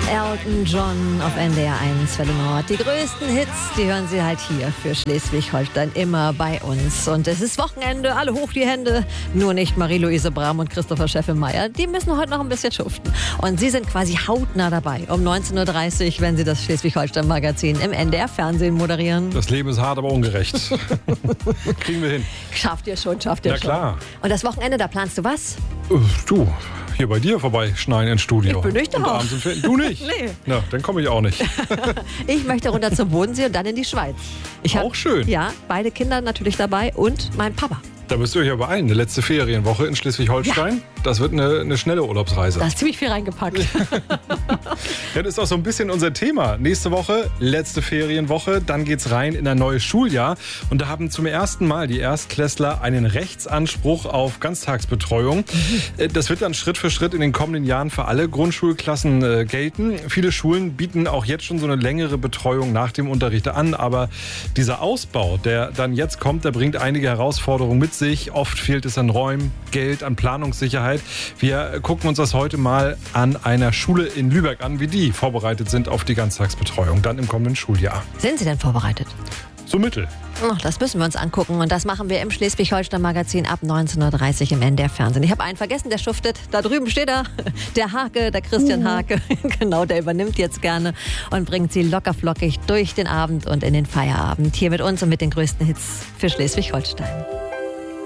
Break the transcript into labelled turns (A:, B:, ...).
A: Elton John auf NDR 1 Welle Nord. Die größten Hits, die hören Sie halt hier für Schleswig-Holstein immer bei uns. Und es ist Wochenende, alle hoch die Hände. Nur nicht Marie-Louise Brahm und Christopher Scheffel-Meyer. Die müssen heute noch ein bisschen schuften. Und Sie sind quasi hautnah dabei. Um 19.30 Uhr, wenn Sie das Schleswig-Holstein-Magazin im NDR-Fernsehen moderieren.
B: Das Leben ist hart, aber ungerecht. Kriegen wir hin.
A: Schafft ihr schon, schafft ihr schon.
B: Na klar.
A: Und das Wochenende, da planst du was?
B: Du, hier bei dir vorbeischneien ins Studio.
A: Ich bin nicht da.
B: Und abends im Fernsehen. Du nicht?
A: Nee.
B: Na, dann komme ich auch nicht.
A: Ich möchte runter zum Bodensee und dann in die Schweiz.
B: Auch schön.
A: Ja, beide Kinder natürlich dabei und mein Papa.
B: Da müsst ihr euch aber eine letzte Ferienwoche in Schleswig-Holstein. Ja. Das wird eine schnelle Urlaubsreise.
A: Da ist ziemlich viel reingepackt.
B: Das ist auch so ein bisschen unser Thema. Nächste Woche, letzte Ferienwoche, dann geht's rein in ein neues Schuljahr. Und da haben zum ersten Mal die Erstklässler einen Rechtsanspruch auf Ganztagsbetreuung. Das wird dann Schritt für Schritt in den kommenden Jahren für alle Grundschulklassen gelten. Viele Schulen bieten auch jetzt schon so eine längere Betreuung nach dem Unterricht an. Aber dieser Ausbau, der dann jetzt kommt, der bringt einige Herausforderungen mit sich. Oft fehlt es an Räumen, Geld, an Planungssicherheit. Wir gucken uns das heute mal an einer Schule in Lübeck an, wie die vorbereitet sind auf die Ganztagsbetreuung dann im kommenden Schuljahr.
A: Sind Sie denn vorbereitet?
B: So mittel.
A: Das müssen wir uns angucken und das machen wir im Schleswig-Holstein-Magazin ab 19.30 Uhr im NDR-Fernsehen. Ich habe einen vergessen, der schuftet. Da drüben steht er, der Hake, der Christian Hake. Genau, der übernimmt jetzt gerne und bringt Sie lockerflockig durch den Abend und in den Feierabend. Hier mit uns und mit den größten Hits für Schleswig-Holstein.